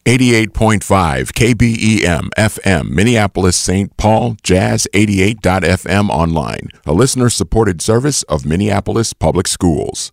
88.5 KBEM FM, Minneapolis, St. Paul, Jazz 88.fm online, a listener-supported service of Minneapolis Public Schools.